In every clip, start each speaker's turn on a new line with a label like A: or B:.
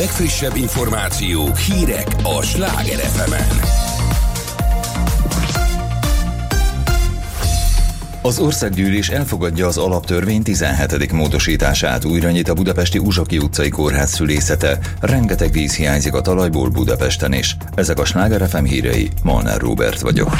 A: legfrissebb információk, hírek a Sláger FM-en.
B: Az Országgyűlés elfogadja az alaptörvény 17. módosítását. Újra nyit a budapesti Uzsoki utcai kórház szülészete. Rengeteg víz hiányzik a talajból Budapesten is. Ezek a Sláger FM hírei. Molnár Róbert vagyok.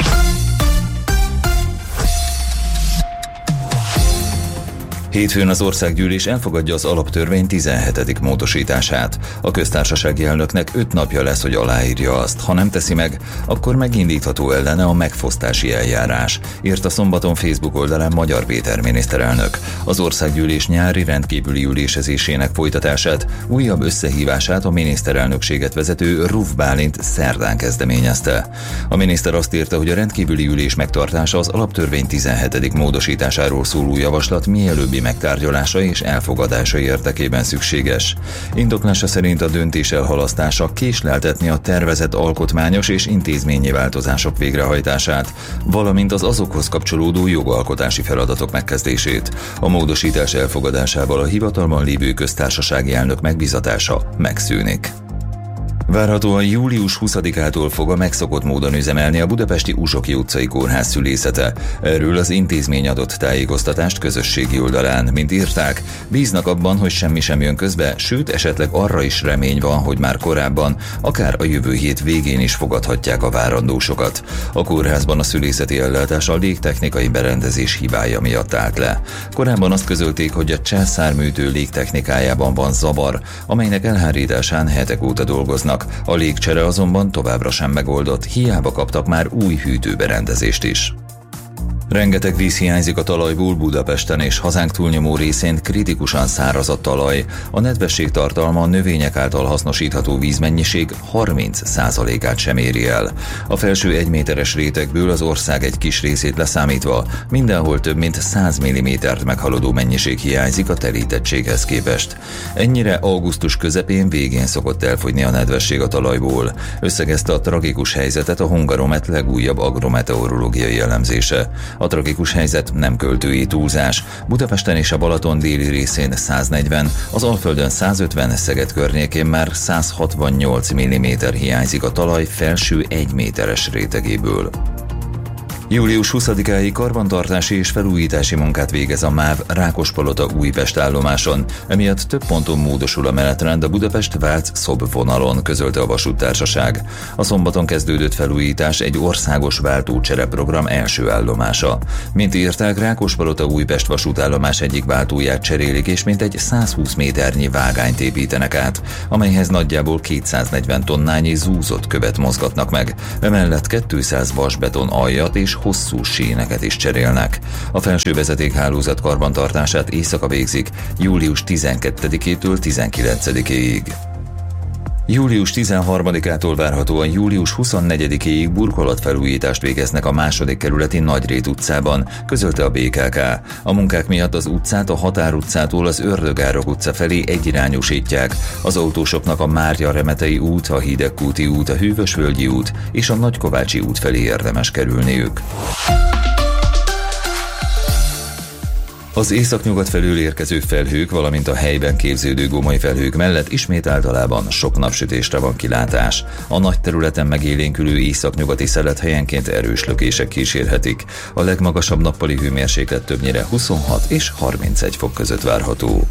B: Hétfőn az Országgyűlés elfogadja az alaptörvény 17. módosítását. A köztársasági elnöknek 5 napja lesz, hogy aláírja azt. Ha nem teszi meg, akkor megindítható ellene a megfosztási eljárás, írta szombaton Facebook oldalán Magyar Péter miniszterelnök. Az Országgyűlés nyári rendkívüli ülésezésének folytatását, újabb összehívását a miniszterelnökséget vezető Ruf Bálint szerdán kezdeményezte. A miniszter azt írta, hogy a rendkívüli ülés megtartása az alaptörvény 17. módosításáról szóló javaslat mielőbbi megtárgyalása és elfogadása érdekében szükséges. Indoklása szerint a döntés elhalasztása késleltetni a tervezett alkotmányos és intézményi változások végrehajtását, valamint az azokhoz kapcsolódó jogalkotási feladatok megkezdését. A módosítás elfogadásával a hivatalban lévő köztársasági elnök megbízatása megszűnik. Várhatóan július 20-ától fog a megszokott módon üzemelni a budapesti Uzsoki utcai kórház szülészete. Erről az intézmény adott tájékoztatást közösségi oldalán. Mint írták, bíznak abban, hogy semmi sem jön közbe, sőt esetleg arra is remény van, hogy már korábban, akár a jövő hét végén is fogadhatják a várandósokat. A kórházban a szülészeti ellátás a légtechnikai berendezés hibája miatt állt le. Korábban azt közölték, hogy a császárműtő légtechnikájában van zavar, amelynek elhárításán hetek óta dolgoznak. A légcsere azonban továbbra sem megoldott, hiába kaptak már új hűtőberendezést is. Rengeteg víz hiányzik a talajból Budapesten és hazánk túlnyomó részén kritikusan száraz a talaj. A nedvesség tartalma a növények által hasznosítható vízmennyiség 30%-át sem éri el. A felső 1 méteres rétegből az ország egy kis részét leszámítva mindenhol több mint 100 mm-t meghaladó mennyiség hiányzik a telítettséghez képest. Ennyire augusztus közepén végén szokott elfogyni a nedvesség a talajból. Összegezte a tragikus helyzetet a Hungaromet legújabb agrometeorológiai elemzése. A tragikus helyzet nem költői túlzás. Budapesten és a Balaton déli részén 140, az Alföldön 150, Szeged környékén már 168 mm hiányzik a talaj felső 1 méteres rétegéből. Július 20-áig karbantartási és felújítási munkát végez a MÁV Rákospalota Újpest állomáson, emiatt több ponton módosul a menetrend a Budapest-Vác-Szob vonalon, közölte a vasúttársaság. A szombaton kezdődött felújítás egy országos váltócsereprogram első állomása. Mint írták, Rákospalota Újpest vasútállomás egyik váltóját cserélik, és mintegy 120 méternyi vágányt építenek át, amelyhez nagyjából 240 tonnányi zúzott követ mozgatnak meg. Emellett 200 vasbeton aljat és hosszú síneket is cserélnek. A felső vezetékhálózat karbantartását éjszaka végzik, július 12-től 19-ig. Július 13-ától várhatóan július 24-ig burkolatfelújítást végeznek a második kerületi Nagyrét utcában, közölte a BKK. A munkák miatt az utcát a Határ utcától az Ördögárok utca felé egyirányúsítják. Az autósoknak a Mária-Remetei út, a Hidegkúti út, a Hűvösvölgyi út és a Nagykovácsi út felé érdemes kerülniük. Az északnyugat felől érkező felhők, valamint a helyben képződő gomoly felhők mellett ismét általában sok napsütésre van kilátás. A nagy területen megélénkülő északnyugati szelet helyenként erős lökések kísérhetik. A legmagasabb nappali hőmérséklet többnyire 26 és 31 fok között várható.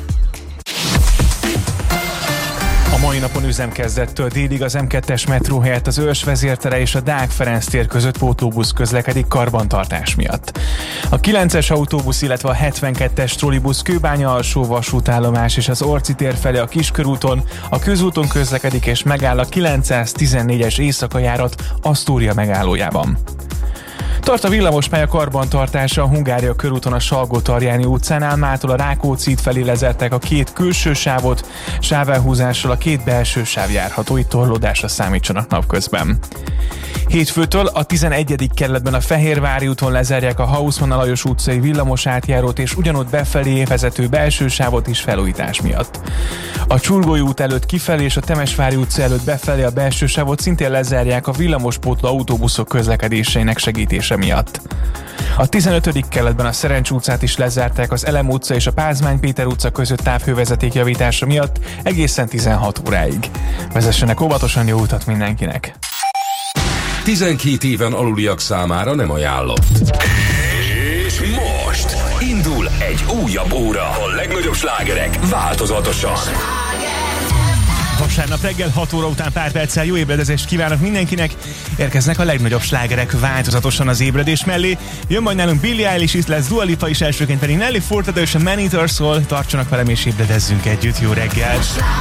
C: A mai napon üzemkezdettől délig az M2-es metró helyett az Őrs vezértere és a Deák Ferenc tér között pótlóbusz közlekedik karbantartás miatt. A 9-es autóbusz, illetve a 72-es trollibusz Kőbánya alsó vasútállomás és az Orci tér felé a Kiskörúton, a közúton közlekedik és megáll a 914-es éjszakai járat Asztória megállójában. Tart a villamospálya karbantartása a Hungária körúton a Salgótarjáni utcánál, mától a Rákóczi út felé lezárták a 2 külső sávot, sávelhúzással a 2 belső sáv járható, itt torlódásra számítsanak napközben. Hétfőtől a 11. kerületben a Fehérvári úton lezárják a Hausmann Alajos utcai villamos átjárót és ugyanott befelé vezető belső sávot is felújítás miatt. A Csurgói út előtt kifelé és a Temesvári utca előtt befelé a belső sávot szintén lezárják a villamospótló autóbuszok közlekedéseinek segítése miatt. A 15. kerületben a Szerencs utcát is lezárták az Elem utca és a Pázmány Péter utca között távhővezeték javítása miatt egészen 16 óráig. Vezessenek óvatosan, jó utat mindenkinek!
A: 12 éven aluliak számára nem ajánlott. És most indul egy újabb óra. A legnagyobb slágerek változatosan.
C: Vasárnap reggel 6 óra után pár perccel jó ébredezést kívánok mindenkinek. Érkeznek a legnagyobb slágerek változatosan az ébredés mellé. Jön majd nálunk Billie Eilish, itt lesz Dua Lipa is, elsőként pedig Nelly Furtado és a Man Eater Soul. Tartsanak velem és ébredezzünk együtt. Jó reggel!